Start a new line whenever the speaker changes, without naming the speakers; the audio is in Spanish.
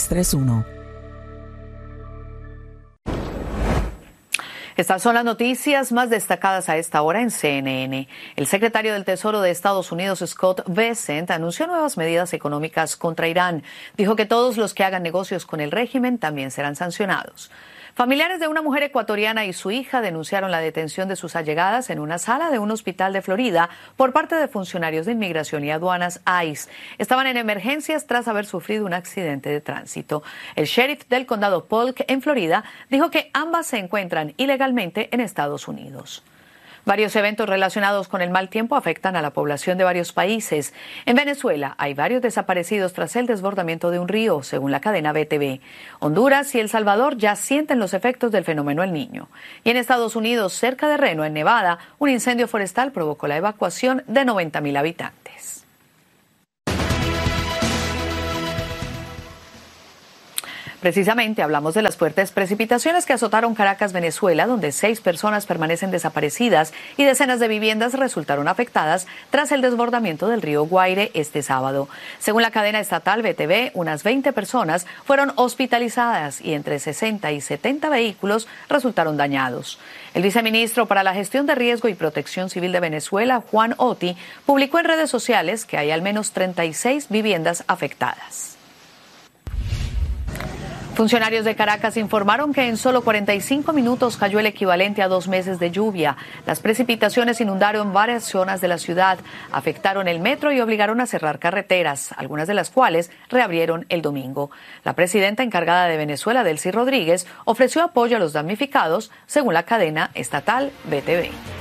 231.
Estas son las noticias más destacadas a esta hora en CNN. El secretario del Tesoro de Estados Unidos, Scott Bessent, anunció nuevas medidas económicas contra Irán. Dijo que todos los que hagan negocios con el régimen también serán sancionados. Familiares de una mujer ecuatoriana y su hija denunciaron la detención de sus allegadas en una sala de un hospital de Florida por parte de funcionarios de inmigración y aduanas ICE. Estaban en emergencias tras haber sufrido un accidente de tránsito. El sheriff del condado Polk en Florida dijo que ambas se encuentran ilegalmente en Estados Unidos. Varios eventos relacionados con el mal tiempo afectan a la población de varios países. En Venezuela hay varios desaparecidos tras el desbordamiento de un río, según la cadena BTV. Honduras y El Salvador ya sienten los efectos del fenómeno El Niño. Y en Estados Unidos, cerca de Reno, en Nevada, un incendio forestal provocó la evacuación de 90,000 habitantes. Precisamente hablamos de las fuertes precipitaciones que azotaron Caracas, Venezuela, donde 6 personas permanecen desaparecidas y decenas de viviendas resultaron afectadas tras el desbordamiento del río Guaire este sábado. Según la cadena estatal BTV, unas 20 personas fueron hospitalizadas y entre 60 y 70 vehículos resultaron dañados. El viceministro para la Gestión de Riesgo y Protección Civil de Venezuela, Juan Oti, publicó en redes sociales que hay al menos 36 viviendas afectadas. Funcionarios de Caracas informaron que en solo 45 minutos cayó el equivalente a 2 meses de lluvia. Las precipitaciones inundaron varias zonas de la ciudad, afectaron el metro y obligaron a cerrar carreteras, algunas de las cuales reabrieron el domingo. La presidenta encargada de Venezuela, Delcy Rodríguez, ofreció apoyo a los damnificados, según la cadena estatal BTV.